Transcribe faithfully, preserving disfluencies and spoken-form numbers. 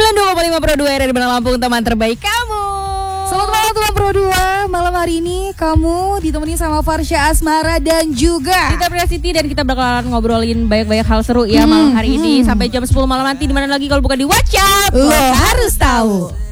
sembilan puluh dua koma lima Pro dua R R Bandar Lampung, teman terbaik kamu. Selamat malam teman Pro dua. Malam hari ini kamu ditemani sama Farsha Asmara dan juga Kita Prasiti, dan kita bakalan ngobrolin banyak-banyak hal seru ya hmm, malam hari hmm. ini sampai jam sepuluh malam nanti. Di mana lagi kalau bukan di WhatsApp Lo harus tahu.